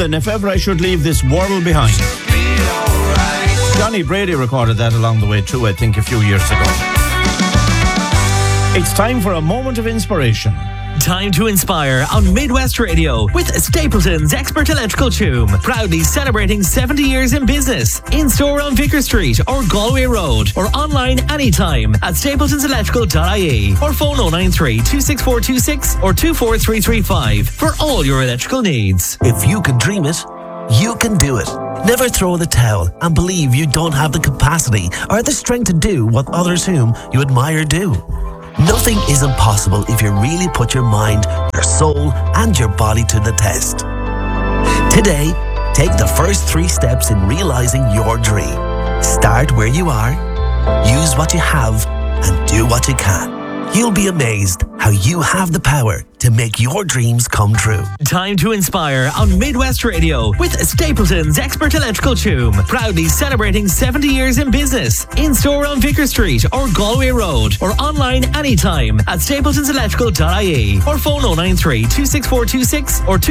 And if ever I should leave this world behind. Johnny Brady recorded that along the way too, I think, a few years ago. It's time for a moment of inspiration. Time to inspire on Midwest Radio with Stapleton's Expert Electrical Tune. Proudly celebrating 70 years in business. In store on Vicar Street or Galway Road, or online anytime at stapletonselectrical.ie or phone 093 26426 or 24335 for all your electrical needs. If you can dream it, you can do it. Never throw in the towel and believe you don't have the capacity or the strength to do what others whom you admire do. Nothing is impossible if you really put your mind, your soul, and your body to the test. Today, take the first 3 steps in realizing your dream. Start where you are, use what you have, and do what you can. You'll be amazed how you have the power to make your dreams come true. Time to inspire on Midwest Radio with Stapleton's Expert Electrical Tune. Proudly celebrating 70 years in business. In store on Vicar Street or Galway Road, or online anytime at stapletonselectrical.ie or phone 093 26426 or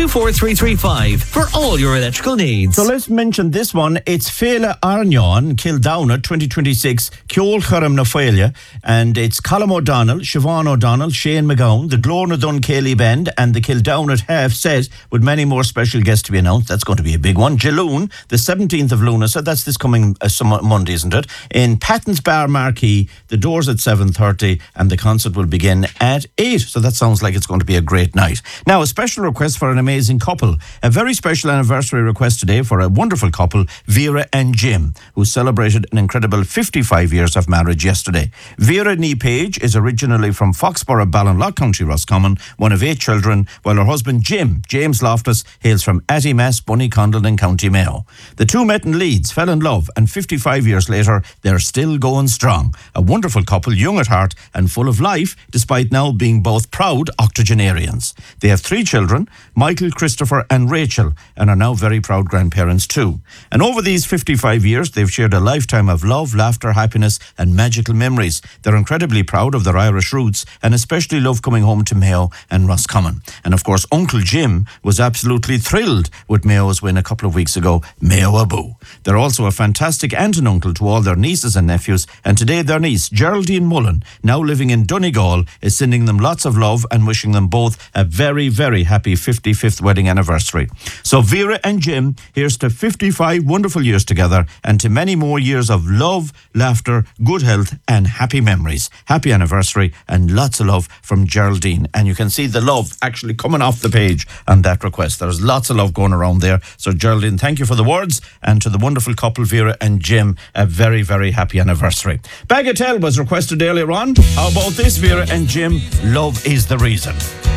24335 for all your electrical needs. So let's mention this one. It's Féile Arneon, Kildowna 2026, Ceol Churim na Féile, and it's Colm O'Donnell, Siobhan O'Donnell, Shane McGowan, the Glórna Dun Cayley Bend, and the Kildowna Half Set, with many more special guests to be announced. That's going to be a big one. Jaloon, the 17th of Luna, so that's this coming Monday, isn't it? In Patton's Bar Marquee, the doors at 7:30, and the concert will begin at 8. So that sounds like it's going to be a great night. Now, a special request for an amazing couple. A very special anniversary request today for a wonderful couple, Vera and Jim, who celebrated an incredible 55 years of marriage yesterday. Vera Nee Page is originally from Foxborough, Ballinlough, County Roscommon, one of 8 children, while her husband Jim, James Loftus, hails from Attymass, Bunnycondle in County Mayo. The two met in Leeds, fell in love, and 55 years later, they're still going strong. A wonderful couple, young at heart and full of life, despite now being both proud octogenarians. They have 3 children, Michael, Christopher and Rachel, and are now very proud grandparents too. And over these 55 years, they've shared a lifetime of love, laughter, happiness and magical memories. They're incredibly proud of their Irish roots and especially love coming home to Mayo and Roscommon. And of course, Uncle Jim was absolutely thrilled with Mayo's win a couple of weeks ago, Mayo Abu. They're also a fantastic aunt and uncle to all their nieces and nephews, and today their niece, Geraldine Mullen, now living in Donegal, is sending them lots of love and wishing them both a very, very happy 55th wedding anniversary. So Vera and Jim, here's to 55 wonderful years together and to many more years of love, laughter, good health and happy memories. Happy anniversary and lots of love from Geraldine. And you can see the love actually coming off the page on that request. There's lots of love going around there. So Geraldine, thank you for the words, and to the wonderful couple Vera and Jim, a very, very happy anniversary. Bagatelle was requested earlier on. How about this, Vera and Jim? Love is the reason.